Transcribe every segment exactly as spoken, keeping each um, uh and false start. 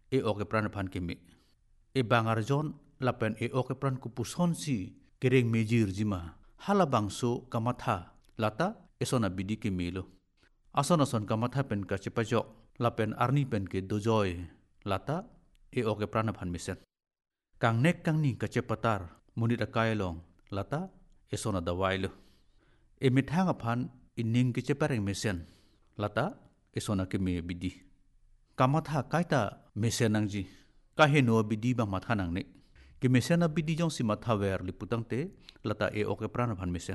e oke pran phan kemi e bangar jon lapen e oke pran kupuson si kereng mejir jima hala bangso kamatha lata esona bidi kemi lo asona son kamatha pen ka chepajok lapen arni pen ke dojoy lata e oke pran phan misen kang nek kang ni ka chepatar munit akai long lata esona dawai lo e mithang aphan ining ke chepareng misen lata esona kemi bidi kamatha kaita mesenang ji kaheno bidi bang matha nang ne ke mesena bidi jong si matha wer liputang te lata e oke pran phan mesen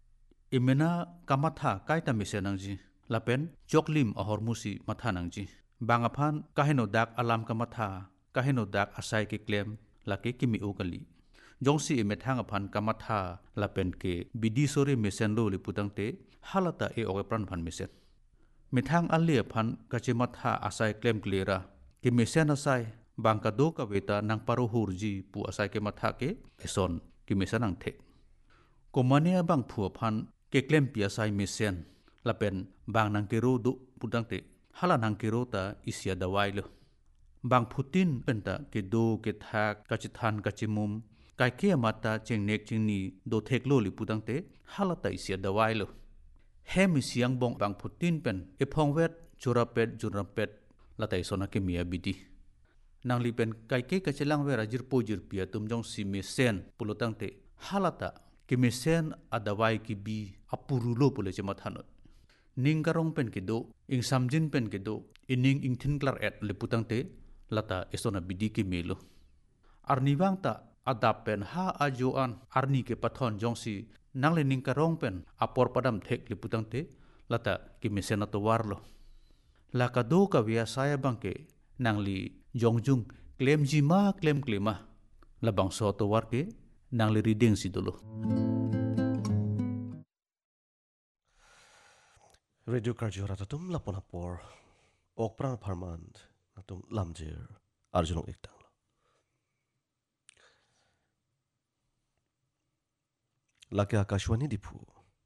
imena kamatha kaita mesenang ji lapen choklim ahor musi matha nang ji bang aphan kaheno dak alam kamatha kaheno dak asai ke claim lake kimi okali jong si imethang aphan kamatha lapen ke bidi sore mesen lo liputang te halata e oke pran phan mesen mithang alia phan kachimatha asai claim klera ke mesen asai bangka do ka weta nang paru hurji pu asai ke matha ke eson ke mesanang the komania bang phu phan ke claim pi asai mesen lapen bang nang ke ro do putang te hala nang ke ro ta isia dawai lo bang phutin penta ke do ke thak kachithan kachimum kai ke mata chengnek chingni do thek lo li putang te hala ta isia dawai lo hemi siang bong bang phutin pen e phongwet churapet jurapet latai sona ke mia bidi nangli pen kai ke kachelang wera jir pojir pia tumjong si mesen pulutang te halata ke mesen adawai ki bi apurulo pule chema thanot ningkarong pen ke do ing samjin pen ke do ining ing thin klar et liputang te lata esona bidi ke melo arniwang ta adap pen ha ajoan arni ke pathon jongsi nangle ningkarong pen apor padam thek liputang te lata ke mesena to warlo laka do ka wia saya bangke nangli jongjung claim jima claim klima labang so to war ke nangli reading si dolo Radio Karjo Ratatum Laponapor Okpran Parmand Natum Lamjir Arjunong Iktang Laki Akashwani Dipu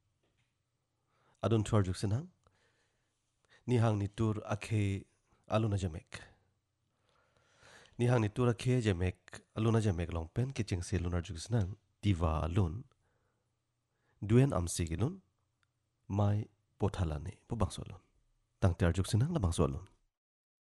Adun Tuarjuk Sinang Nihang Nitur Ake Aluna Jamek Nihang Nitur Ake Jamek Aluna Jamek Longpen Kiching Se Lunar Jugsnang Diva Alun Duen Amsi Gilun Mai Pothalane Pubangsolun Tang Tiarjuk Sinang Labangsolun